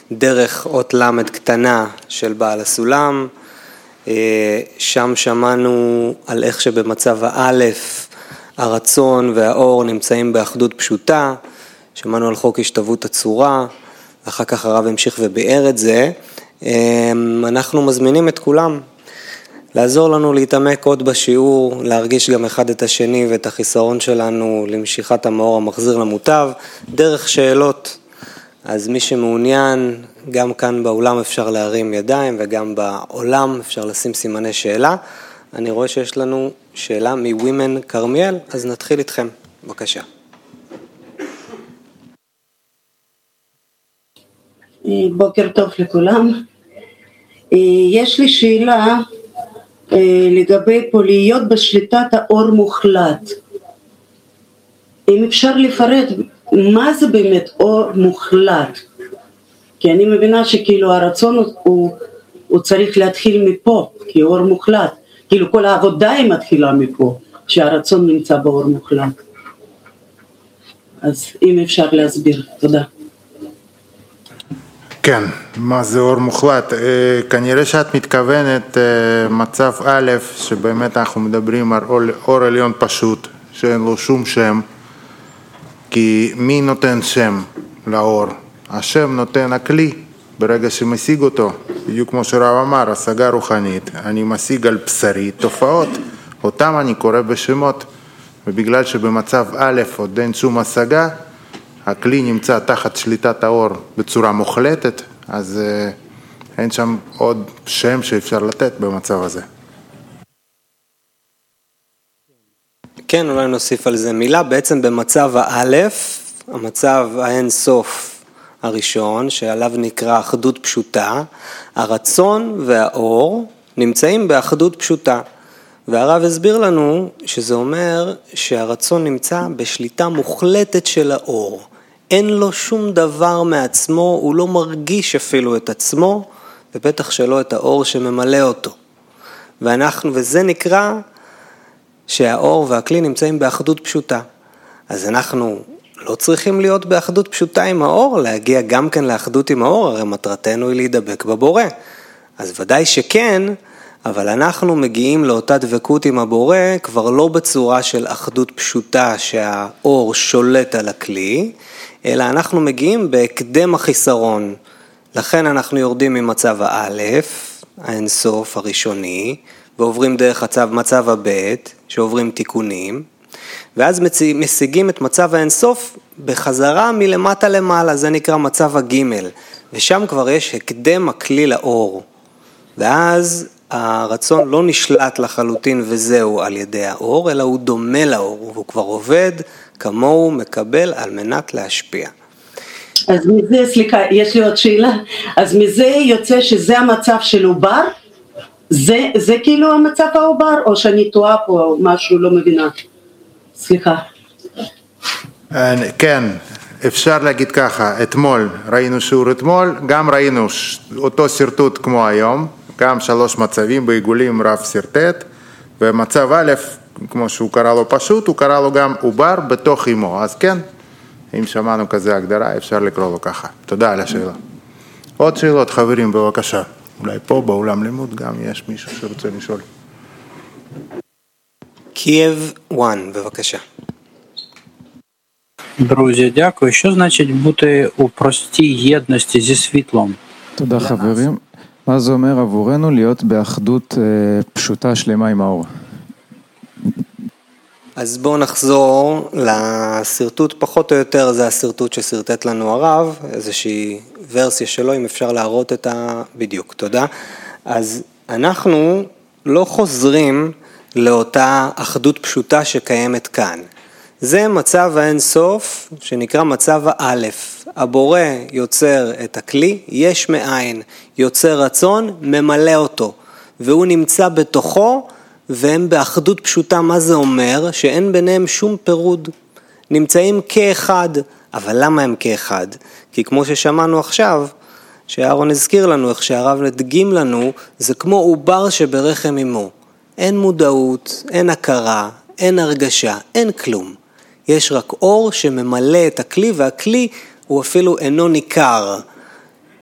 דרך אות למד קטנה של בעל הסולם. שם שמענו על איך שבמצב האלף הרצון והאור נמצאים באחדות פשוטה, שמענו על חוק השתוות הצורה, אחר כך הרב המשיך וביאר את זה. אנחנו מזמינים את כולם לעזור לנו להתעמק עוד בשיעור, להרגיש גם אחד את השני ואת החיסרון שלנו למשיכת המאור המחזיר למוטב, דרך שאלות. אז מי שמעוניין, גם כאן באולם אפשר להרים ידיים וגם בעולם אפשר לשים סימני שאלה. אני רואה שיש לנו שאלה מווימן קרמיאל, אז נתחיל איתכם, בבקשה. בוקר טוב לכולם. יש לי שאלה לגבי פה להיות בשליטת האור מוחלט. אם אפשר לפרט מה זה באמת אור מוחלט? כי אני מבינה שכאילו הרצון הוא צריך להתחיל מפה, כי אור מוחלט. כאילו כל העבודה היא מתחילה מפה, שהרצון נמצא באור מוחלט. אז אם אפשר להסביר, תודה. כן, מה זה אור מוחלט? כנראה שאת מתכוונת מצב א', שבאמת אנחנו מדברים על אור עליון פשוט, שאין לו שום שם, כי מי נותן שם לאור? השם נותן הכלי, ברגע שמשיג אותו, בדיוק כמו שרב אמר, השגה רוחנית, אני משיג על בשרי תופעות, אותם אני קורא בשמות, ובגלל שבמצב א' עוד אין שום השגה, הכלי נמצא תחת שליטת האור בצורה מוחלטת, אז אין שם עוד שם שאפשר לתת במצב הזה. כן, אולי נוסיף על זה מילה. בעצם במצב האלף, המצב האין סוף הראשון, שעליו נקרא אחדות פשוטה, הרצון והאור נמצאים באחדות פשוטה. והרב הסביר לנו שזה אומר שהרצון נמצא בשליטה מוחלטת של האור. אין לו שום דבר מעצמו, הוא לא מרגיש אפילו את עצמו, ובטח שלא את האור שממלא אותו. וזה נקרא שהאור והכלי נמצאים באחדות פשוטה. אז אנחנו לא צריכים להיות באחדות פשוטה עם האור, להגיע גם כן לאחדות עם האור, הרי מטרתנו היא להידבק בבורא. אז ודאי שכן, אבל אנחנו מגיעים לאותה דבקות עם הבורא, כבר לא בצורה של אחדות פשוטה שהאור שולט על הכלי, אלא אנחנו מגיעים בהקדם החיסרון. לכן אנחנו יורדים ממצב האלף, האינסוף הראשוני, ועוברים דרך מצב הבית, שעוברים תיקונים, ואז משיגים את מצב האינסוף בחזרה מלמטה למעלה, זה נקרא מצב הגימל, ושם כבר יש הקדם הכלי לאור, ואז הרצון לא נשלט לחלוטין וזהו על ידי האור, אלא הוא דומה לאור, והוא כבר עובד כמוהו מקבל על מנת להשפיע. אז מזה, סליחה, יש לי עוד שאלה, אז מזה יוצא שזה המצב של עובר? זה כאילו המצב העובר, או שאני טועה פה או משהו, לא מבינה. סליחה. כן, אפשר להגיד ככה, אתמול, ראינו שיעור אתמול, גם ראינו אותו סרטוט כמו היום, גם 3 מצבים בעיגולים רב סרטט, ומצב א', כמו שהוא קרא לו פשוט, הוא קרא לו גם עובר בתוך אמו, אז כן, אם שמענו כזה הגדרה, אפשר לקרוא לו ככה. תודה על השאלה. עוד שאלות, חברים, בבקשה. אולי פה באולם לימוד גם יש מישהו שרוצה לשאול. קייב 1, בבקשה. Друзі, дякую. Що значить бути у простій єдності зі світлом? תודה חברים. מה זה אומר עבורנו להיות באחדות פשוטה שלמה עם האור? אז בואו נחזור לסרטוט, פחות או יותר זה הסרטוט שסרטט לנו הרב, איזושהי ורסיה שלו, אם אפשר להראות את בדיוק, תודה. אז אנחנו לא חוזרים לאותה אחדות פשוטה שקיימת כאן. זה מצב האין סוף שנקרא מצב האלף. הבורא יוצר את הכלי, יש מאין, יוצר רצון, ממלא אותו, והוא נמצא בתוכו, והם באחדות פשוטה. מה זה אומר? שאין ביניהם שום פירוד. נמצאים כאחד. אבל למה הם כאחד? כי כמו ששמענו עכשיו, שאהרון הזכיר לנו, איך שהרב הדגים לנו, זה כמו עובר שברחם אמו. אין מודעות, אין הכרה, אין הרגשה, אין כלום. יש רק אור שממלא את הכלי, והכלי הוא אפילו אינו ניכר.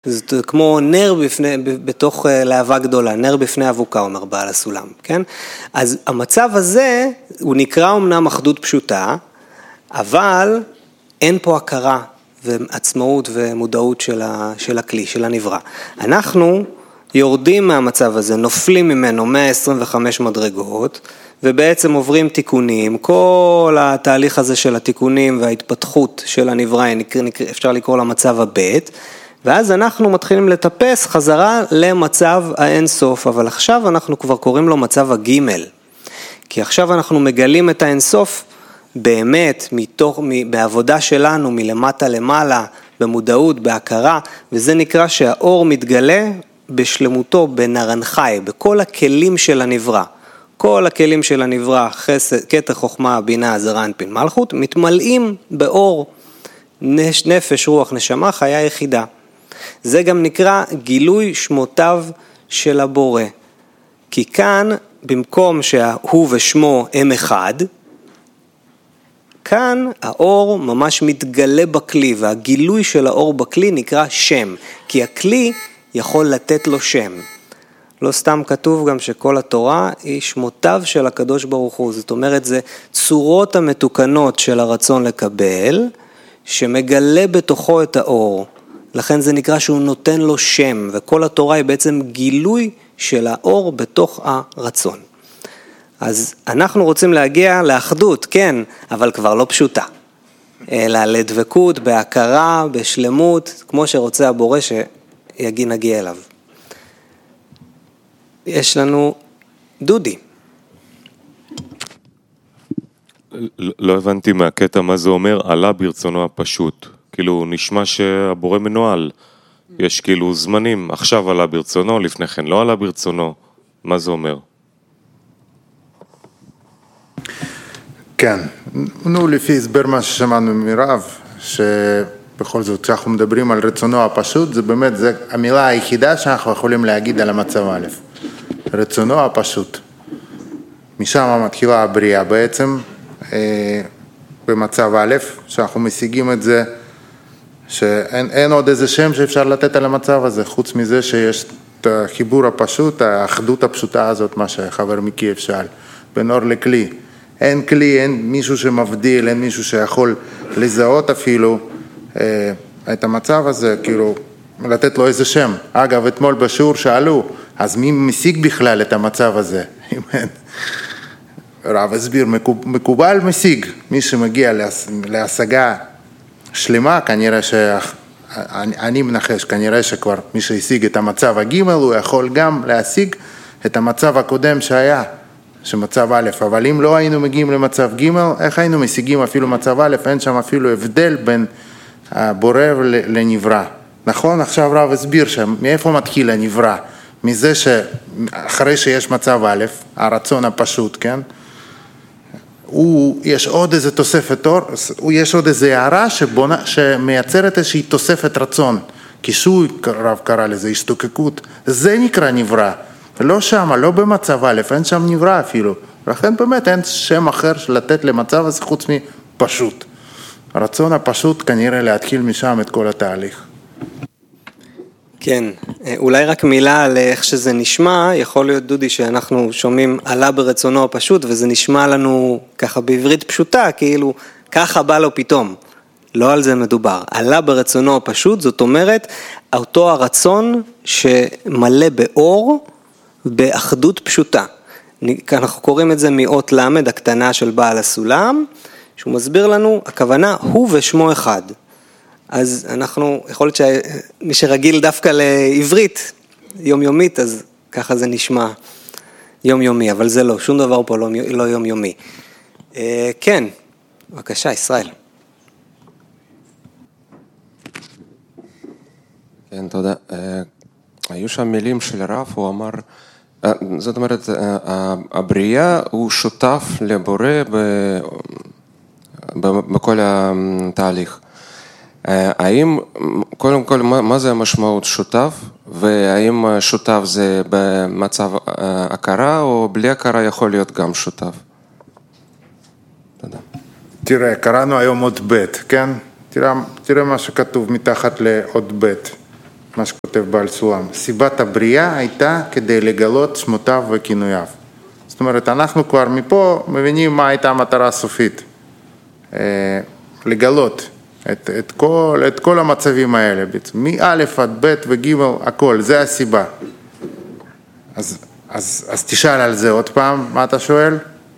זה כמו נר בתוך להבה גדולה, נר בפני אבוקה, אומר בעל הסולם, כן? אז המצב הזה, הוא נקרא אמנם אחדות פשוטה, אבל אין פה הכרה ועצמאות ומודעות של הכלי, של הנברא. אנחנו יורדים מהמצב הזה, נופלים ממנו 125 מדרגות, ובעצם עוברים תיקונים, כל התהליך הזה של התיקונים וההתפתחות של הנברא, אפשר לקרוא למצב הבית, ואז אנחנו מתחילים לטפס חזרה למצב האינסוף, אבל עכשיו אנחנו כבר קוראים לו מצב הגימל, כי עכשיו אנחנו מגלים את האינסוף באמת בעבודה שלנו מלמטה למעלה, במודעות, בהכרה, וזה נקרא שהאור מתגלה בשלמותו בנרנחי, בכל הכלים של הנברא. כל הכלים של הנברא, כתר חוכמה, בינה, זרע, אנפין, מלכות, מתמלאים באור, נפש, רוח, נשמה, חיה יחידה. זה גם נקרא גילוי שמותיו של הבורא. כי כאן, במקום שהוא ושמו הם אחד, כאן האור ממש מתגלה בכלי, והגילוי של האור בכלי נקרא שם, כי הכלי יכול לתת לו שם. לא סתם כתוב גם שכל התורה היא שמותיו של הקדוש ברוך הוא, זאת אומרת זה צורות המתוקנות של הרצון לקבל, שמגלה בתוכו את האור, לכן זה נקרא שהוא נותן לו שם, וכל התורה היא בעצם גילוי של האור בתוך הרצון. אז אנחנו רוצים להגיע לאחדות, כן, אבל כבר לא פשוטה, אלא לדבקות, בהכרה, בשלמות, כמו שרוצה הבורא שנגיע אליו. יש לנו דודי. לא הבנתי מהקטע מה זה אומר, עלה ברצונו הפשוט. כאילו נשמע שהבורא מנועל. יש כאילו זמנים, עכשיו עלה ברצונו, לפני כן לא עלה ברצונו. מה זה אומר? כן, לפי הסבר מה ששמענו מרב, שבכל זאת כשאנחנו מדברים על רצונו הפשוט, זה באמת, זה המילה היחידה שאנחנו יכולים להגיד על המצב א', רצונו הפשוט. משם מתחילה הבריאה בעצם, במצב א', שאנחנו משיגים את זה, שאין עוד איזה שם שאפשר לתת על המצב הזה, חוץ מזה שיש את החיבור הפשוט, האחדות הפשוטה הזאת, מה שחבר מקייב שאל, בין אור לכלי. אין כלי, אין מישהו שמבדיל, אין מישהו שיכול לזהות אפילו את המצב הזה, כאילו לתת לו איזה שם. אגב, אתמול בשיעור שאלו, אז מי משיג בכלל את המצב הזה? רב הסביר, מקובל משיג, מי שמגיע להשגה שלמה, כנראה אני מנחש, כנראה שכבר מי שהשיג את המצב הגימל, הוא יכול גם להשיג את המצב הקודם שהיה, שמצב א', אבל אם לא היינו מגיעים למצב ג', איך היינו משיגים אפילו מצב א', אין שם אפילו הבדל בין הבורא לנברא. נכון? עכשיו רב הסביר שם, מאיפה מתחיל הנברא? מזה שאחרי שיש מצב א', הרצון הפשוט, כן? יש עוד איזה תוספת אור, יש עוד איזה הערה שמייצרת איזושהי תוספת רצון, כיסוי רב קרא לזה, השתוקקות, זה נקרא נברא. לא שם, לא במצב א', אין שם נברא אפילו. לכן באמת אין שם אחר לתת למצב הזה חוץ מפשוט. הרצון הפשוט כנראה להתחיל משם את כל התהליך. כן, אולי רק מילה על איך שזה נשמע, יכול להיות דודי שאנחנו שומעים עלה ברצונו הפשוט, וזה נשמע לנו ככה בעברית פשוטה, כאילו ככה בא לו פתאום. לא על זה מדובר. עלה ברצונו הפשוט, זאת אומרת, אותו הרצון שמלא באור, באחדות פשוטה. אנחנו קוראים את זה מאות למד, הקטנה של בעל הסולם, שהוא מסביר לנו, הכוונה הוא ושמו אחד. אז אנחנו, יכול להיות שמי שרגיל דווקא לעברית, יומיומית, אז ככה זה נשמע יומיומי, אבל זה לא, שום דבר פה לא יומיומי. כן, בבקשה, ישראל. כן, תודה. היו שם מילים של הרב, הוא אמר, זאת אומרת, הבריאה הוא שותף לבורא בכל התהליך. האם, קודם כל, מה זה המשמעות שותף, והאם שותף זה במצב הכרה, או בלי הכרה יכול להיות גם שותף? תודה. תראה, קראנו היום עוד ב', כן? תראה מה שכתוב מתחת לעוד ב'. מה שכותב בעל סולם. סיבת הבריאה הייתה כדי לגלות שמותיו וכינוייו. זאת אומרת, אנחנו כבר מפה מבינים מה הייתה המטרה הסופית. לגלות את כל המצבים האלה, בעצם, מא' עד ב' וג' הכל, זה הסיבה. אז תשאל על זה עוד פעם, מה אתה שואל?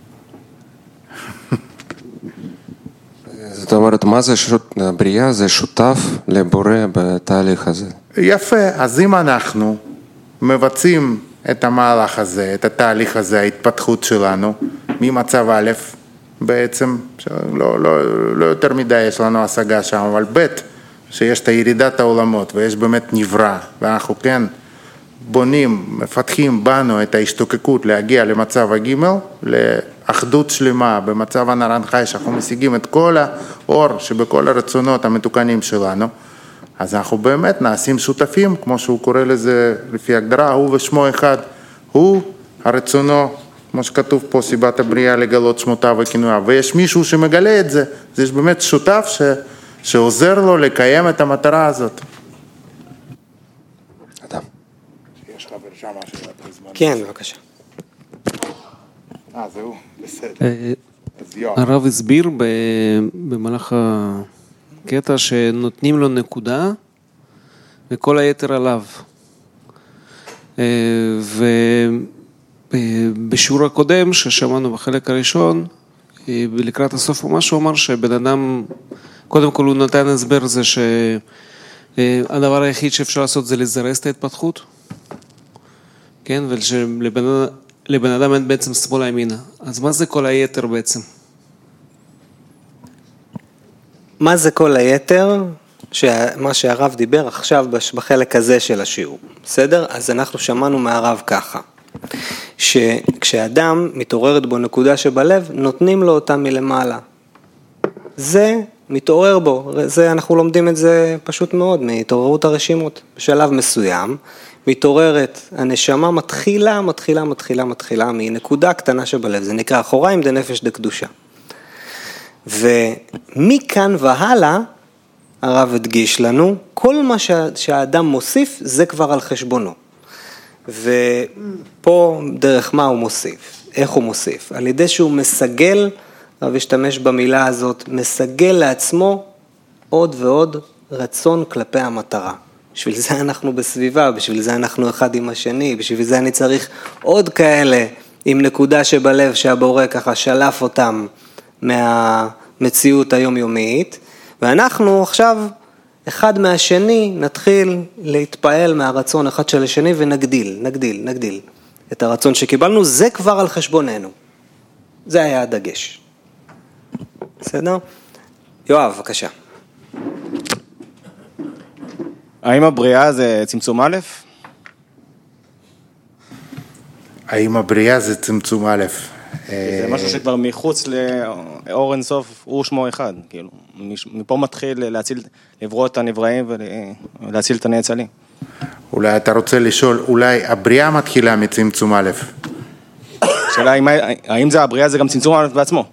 זאת אומרת, מה זה בריאה? זה שותף לבורא בתהליך הזה. יפה, אז אם אנחנו מבצעים את המהלך הזה, את התהליך הזה, ההתפתחות שלנו, ממצב א', בעצם, לא יותר מדי יש לנו השגה שם, אבל ב', שיש את הירידת העולמות, ויש באמת נברא, ואנחנו כן בונים, מפתחים בנו את ההשתוקקות להגיע למצב הג' לאחדות שלמה במצב הנרן חי, שאנחנו משיגים את כל האור שבכל הרצונות המתוקנים שלנו, אז אנחנו באמת נעשים שותפים, כמו שהוא קורא לזה לפי הגדרה, הוא ושמו אחד, הוא הרצונו, כמו שכתוב פה, סיבת הבריאה לגלות שמותיו וכינוייו, ויש מישהו שמגלה את זה, זה יש באמת שותף שעוזר לו לקיים את המטרה הזאת. יש חבר שם שאלה בזמן. כן, בבקשה. זהו, בסדר. הרב הסביר במהלך הקטע שנותנים לו נקודה וכל היתר עליו. ובשיעור הקודם ששמענו בחלק הראשון, לקראת הסוף משהו אמר שבן אדם, קודם כל הוא נתן הסבר זה שהדבר היחיד שאפשר לעשות זה לזרז את ההתפתחות, כן, ולבן אדם אין בעצם שמאלה ימינה. אז מה זה כל היתר בעצם? מה זה כל היתר? מה שהרב דיבר עכשיו בחלק הזה של השיעור. בסדר? אז אנחנו שמענו מהרב ככה, שכשאדם מתעוררת בו נקודה שבלב, נותנים לו אותה מלמעלה. זה מתעורר בו, זה אנחנו לומדים את זה פשוט מאוד, מהתעוררות הרשימות. בשלב מסוים, מתעוררת, הנשמה מתחילה מנקודה קטנה שבלב, זה נקרא אחוריים דנפש דקדושה. ומכאן והלאה, הרב הדגיש לנו, כל מה שהאדם מוסיף, זה כבר על חשבונו. ופה דרך מה הוא מוסיף, איך הוא מוסיף? על ידי שהוא מסגל, הרב השתמש במילה הזאת, מסגל לעצמו עוד ועוד רצון כלפי המטרה. בשביל זה אנחנו בסביבה, בשביל זה אנחנו אחד עם השני, בשביל זה אני צריך עוד כאלה עם נקודה שבלב שהבורא ככה שלף אותם מהמציאות היומיומית, ואנחנו עכשיו אחד מהשני נתחיל להתפעל מהרצון אחד של השני ונגדיל את הרצון שקיבלנו, זה כבר על חשבוננו. זה היה הדגש. בסדר? יואב, בבקשה. האם הבריאה זה צמצום א'? האם הבריאה זה צמצום א'? זה משהו שכבר מחוץ לאור אינסוף, הוא שמו אחד, כאילו, מפה מתחיל לברוא את הנבראים ולהציל את הנאצלים. אולי אתה רוצה לשאול, אולי הבריאה מתחילה מצמצום א'? שאלה, האם זה הבריאה זה גם צמצום א' בעצמו?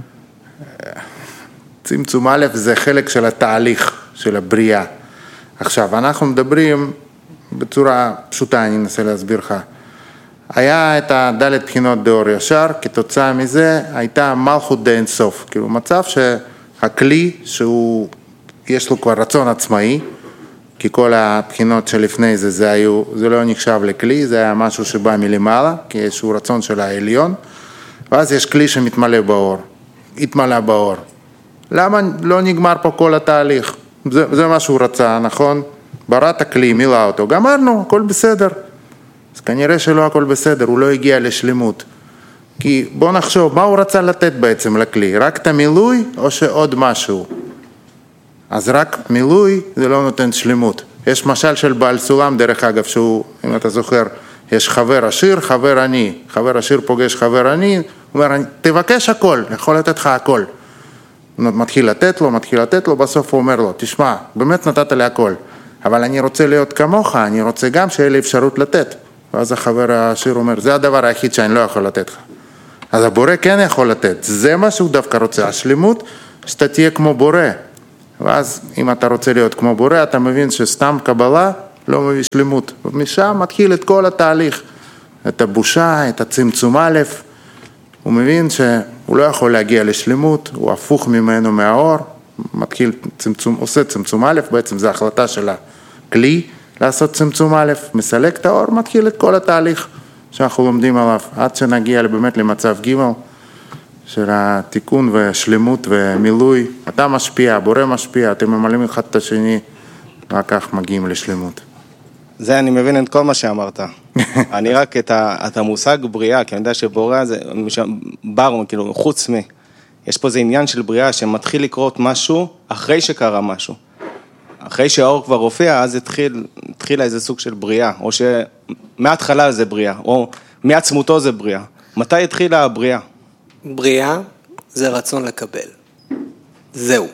צמצום א' זה חלק של התהליך של הבריאה. עכשיו, אנחנו מדברים בצורה פשוטה, אני אנסה להסביר לך. היה את הדלת בחינות דאור ישר, כתוצאה מזה הייתה מלכות די אינסוף, כאילו מצב שהכלי שהוא, יש לו כבר רצון עצמאי, כי כל הבחינות שלפני זה לא נחשב לכלי, זה היה משהו שבא מלמעלה, כי יש הוא רצון של העליון, ואז יש כלי שמתמלא באור, התמלא באור. למה לא נגמר פה כל התהליך? זה מה שהוא רצה, נכון? בראת הכלי, מילא אותו, גמרנו, הכל בסדר. אז כנראה שלא הכל בסדר, הוא לא הגיע לשלמות. כי בוא נחשוב, מה הוא רצה לתת בעצם לכלי? רק את המילוי או שעוד משהו? אז רק מילוי זה לא נותן שלמות. יש משל של בעל סולם, דרך אגב, שהוא, אם אתה זוכר, יש חבר עשיר, חבר עני. חבר עשיר פוגש חבר עני, הוא אומר, תבקש הכל, יכול לתת לך הכל. הוא מתחיל לתת לו, בסוף הוא אומר לו, תשמע, באמת נתת לי הכל, אבל אני רוצה להיות כמוך, אני רוצה גם שיהיה לי אפשרות לתת. ואז החבר העשיר אומר, זה הדבר היחיד שאני לא יכול לתת לך. אז הבורא כן יכול לתת, זה מה שהוא דווקא רוצה, השלמות, שאתה תהיה כמו בורא. ואז אם אתה רוצה להיות כמו בורא, אתה מבין שסתם קבלה לא מביא שלמות. ומשם מתחיל את כל התהליך, את הבושה, את הצמצום א', הוא מבין שהוא לא יכול להגיע לשלמות, הוא הפוך ממנו מהאור, מתחיל צמצום, עושה צמצום א', בעצם זו החלטה של הכלי לעשות צמצום א', מסלק את האור, מתחיל את כל התהליך שאנחנו לומדים עליו, עד שנגיע באמת למצב ג' של התיקון והשלמות ומילוי. אתה משפיע, הבורא משפיע, אתם ממלאים אחד את השני, רק כך מגיעים לשלמות. זה אני מבין את כל מה שאמרת. אני רק את המושג בריאה, כי אני יודע שבורא זה בר, כאילו חוץ מי. יש פה זה עניין של בריאה שמתחיל לקרות משהו אחרי שקרה משהו. אחרי שהאור כבר הופיע, אז התחילה איזה סוג של בריאה, או שמההתחלה זה בריאה, או מעצמותו זה בריאה. מתי התחילה הבריאה? בריאה זה רצון לקבל. זהו.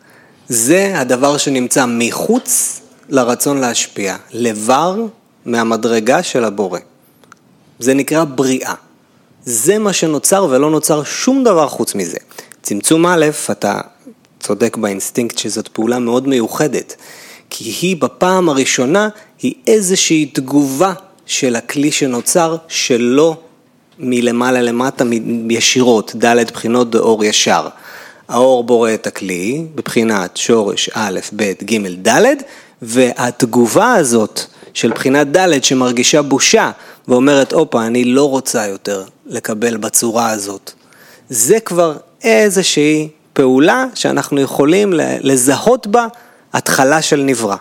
זה הדבר שנמצא מחוץ לרצון להשפיע, לבר מהמדרגה של הבורא. זה נקרא בריאה. זה מה שנוצר ולא נוצר שום דבר חוץ מזה. צמצום א', אתה צודק באינסטינקט שזאת פעולה מאוד מיוחדת, כי היא בפעם הראשונה היא איזושהי תגובה של הכלי שנוצר שלא מלמעלה למטה ישירות, ד' בחינות דאור ישר. האור בורא את הכלי בבחינת שורש א', ב', ג', ד', והתגובה הזאת של בחינת ד' שמרגישה בושה ואומרת, אופה, אני לא רוצה יותר לקבל בצורה הזאת. זה כבר איזושהי פעולה שאנחנו יכולים לזהות בה התחלה של נברא.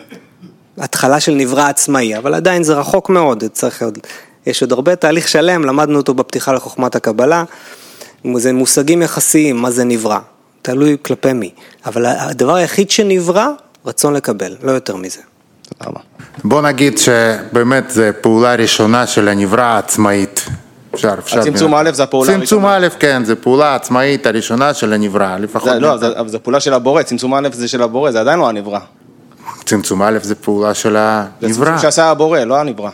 התחלה של נברא עצמאי, אבל עדיין זה רחוק מאוד, יש עוד הרבה תהליך שלם, למדנו אותו בפתיחה לחוכמת הקבלה, זה מושגים יחסיים, מה זה נברא, תלוי כלפי מי, אבל הדבר היחיד שנברא, רצון לקבל, לא יותר מזה. תודה רבה. בוא נגיד שבאמת זה פעולה ראשונה של הנברא העצמאית. הצמצום א' זה הפעולה הראשונה. צמצום א', כן, זה פעולה עצמאית הראשונה של הנברא, לפחות. לא, זה פעולה של הבורא, צמצום א' זה של הבורא, זה עדיין לא הנברא. צמצום א' זה פעולה של הנברא. זה צמצום שעשה הבורא, לא הנברא.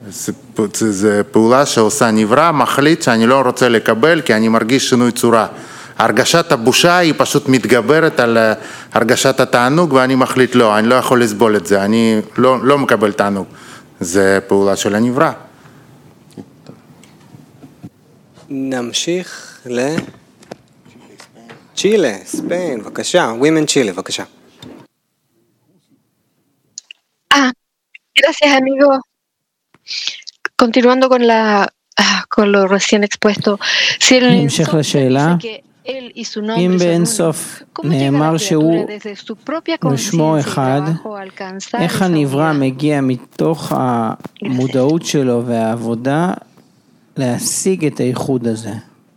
זה פעולה שעושה נברא, מחליט שאני לא רוצה לקבל כי אני מרגיש שינוי צורה. הרגשת הבושה היא פשוט מתגברת על הרגשת התענוג ואני מחליט לא, אני לא יכול לסבול את זה, אני לא מקבל תענוג. זה פעולה של הנברא. נמשיך צ'ילה, ספיין, בבקשה, Women Chile, בבקשה. Gracias amigo. Continuando con lo recién expuesto, si el נמשך לשאלה, אם באין סוף נאמר שהוא ושמו אחד, איך הנברא מגיע מתוך המודעות שלו והעבודה להשיג את הייחוד הזה?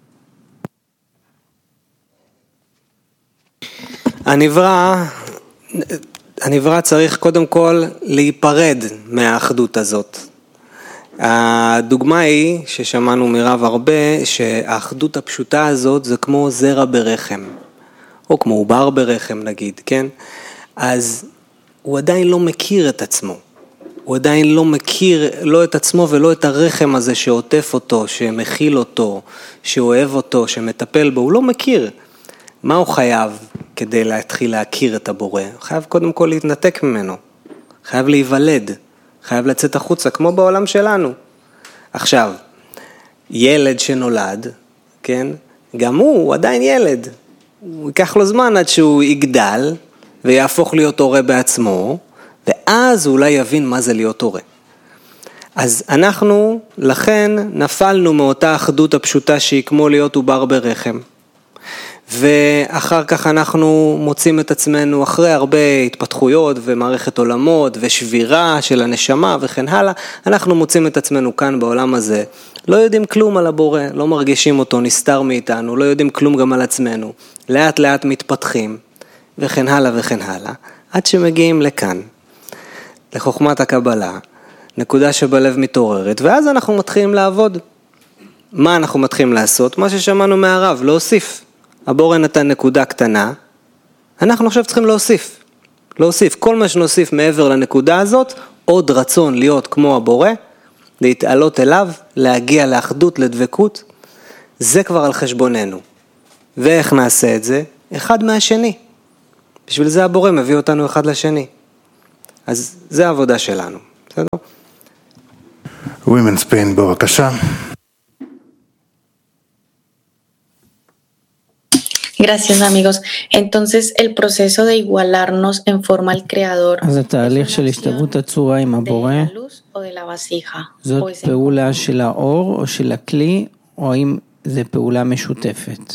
הנברא צריך קודם כל להיפרד מהאחדות הזאת. הדוגמה היא ששמענו מרב הרבה, שהאחדות הפשוטה הזאת זה כמו זרע ברחם, או כמו עובר ברחם נגיד, כן? אז הוא עדיין לא מכיר את עצמו, הוא עדיין לא מכיר לא את עצמו ולא את הרחם הזה שעוטף אותו, שמכיל אותו, שאוהב אותו, שמטפל בו, הוא לא מכיר. מה הוא חייב כדי להתחיל להכיר את הבורא? הוא חייב קודם כל להתנתק ממנו, חייב להיוולד, חייב לצאת החוצה, כמו בעולם שלנו. עכשיו, ילד שנולד, כן? גם הוא עדיין ילד. הוא ייקח לו זמן עד שהוא יגדל, ויהפוך להיות הורה בעצמו, ואז הוא אולי יבין מה זה להיות הורה. אז אנחנו, לכן, נפלנו מאותה אחדות הפשוטה שהיא כמו להיות עובר ברחם. ואחר כך אנחנו מוצאים את עצמנו אחרי הרבה התפתחויות ומערכת עולמות ושבירה של הנשמה וכן הלאה, אנחנו מוצאים את עצמנו כאן בעולם הזה, לא יודעים כלום על הבורא, לא מרגישים אותו, נסתר מאיתנו, לא יודעים כלום גם על עצמנו, לאט לאט מתפתחים וכן הלאה וכן הלאה, עד שמגיעים לכאן, לחוכמת הקבלה, נקודה שבלב מתעוררת, ואז אנחנו מתחילים לעבוד. מה אנחנו מתחילים לעשות? מה ששמענו מהרב, להוסיף. הבורא נתן נקודה קטנה, אנחנו עכשיו צריכים להוסיף, כל מה שנוסיף מעבר לנקודה הזאת, עוד רצון להיות כמו הבורא, להתעלות אליו, להגיע לאחדות, לדבקות, זה כבר על חשבוננו. ואיך נעשה את זה? אחד מהשני. בשביל זה הבורא מביא אותנו אחד לשני. אז זה העבודה שלנו. בסדר? Women's Pain, בבקשה. Gracias amigos. Entonces el proceso de igualarnos en forma al creador אז התהליך של השתוות הצורה עם הבורא, זאת פעולה של האור או של הכלי, או האם זה פעולה משותפת?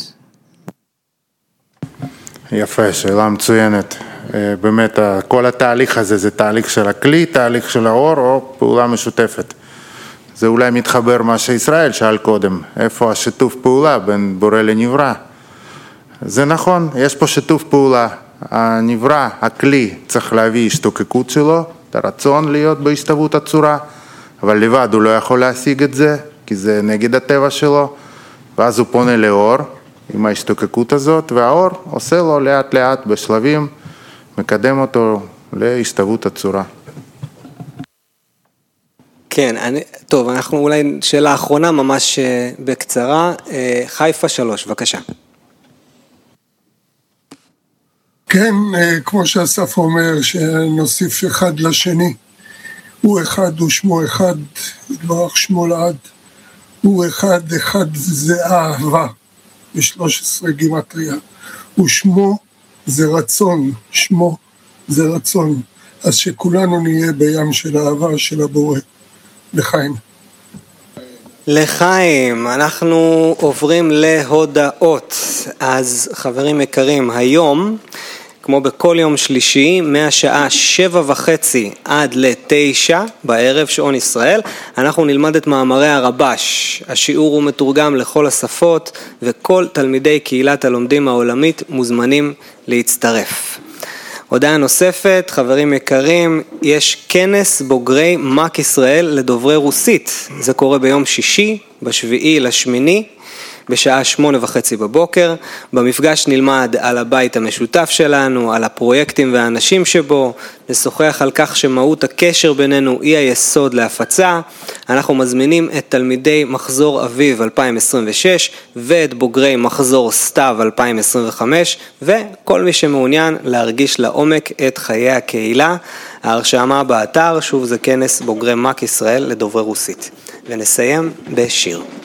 יפה, שאלה מצוינת. באמת, כל התהליך הזה זה תהליך של הכלי, תהליך של האור או פעולה משותפת. זה אולי מתחבר מה שישראל שאל קודם, איפה השיתוף פעולה בין בורא לנברא. זה נכון, יש פה שיתוף פעולה. הנברא, הכלי, צריך להביא השתוקקות שלו, את הרצון להיות בהשתוות הצורה, אבל לבד הוא לא יכול להשיג את זה, כי זה נגד הטבע שלו, ואז הוא פונה לאור עם ההשתוקקות הזאת, והאור עושה לו לאט לאט בשלבים, מקדם אותו להשתוות הצורה. כן, טוב, אנחנו אולי שאלה אחרונה ממש בקצרה, חיפה 3, בבקשה. כן, כמו שאסף אומר, שנוסיף אחד לשני. הוא אחד, הוא שמו אחד, יתברך שמו לעד. הוא אחד, אחד זה אהבה, ב-13 גימטריה. ושמו זה רצון, שמו זה רצון. אז שכולנו נהיה בים של אהבה של הבורא. לחיים. לחיים, אנחנו עוברים להודעות. אז חברים יקרים, היום, כמו בכל יום שלישי, מהשעה 7:30 עד ל-9 בערב, שעון ישראל, אנחנו נלמד את מאמרי הרבש. השיעור הוא מתורגם לכל השפות, וכל תלמידי קהילת הלומדים העולמית מוזמנים להצטרף. הודעה נוספת, חברים יקרים, יש כנס בוגרי מק ישראל לדוברי רוסית. זה קורה ביום שישי, ב7/8, בשעה 8:30 בבוקר. במפגש נלמד על הבית המשותף שלנו, על הפרויקטים והאנשים שבו, נשוחח על כך שמהות הקשר בינינו היא היסוד להפצה. אנחנו מזמינים את תלמידי מחזור אביב 2026 ואת בוגרי מחזור סתיו 2025, וכל מי שמעוניין להרגיש לעומק את חיי הקהילה. ההרשמה באתר, שוב זה כנס בוגרי מק ישראל לדוברי רוסית. ונסיים בשיר.